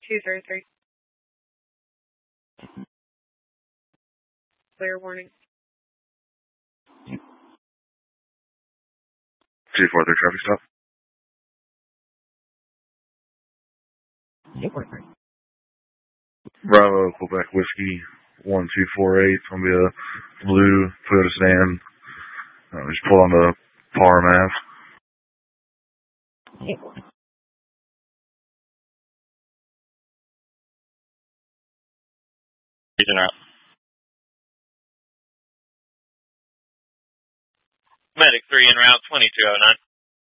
233. Clear warning. 243 traffic stop. Bravo, Quebec Whiskey, 1248. It's going to be a blue Toyota sedan. Just pull on the Par Mav. Reason out. Medic 3 en route 2209.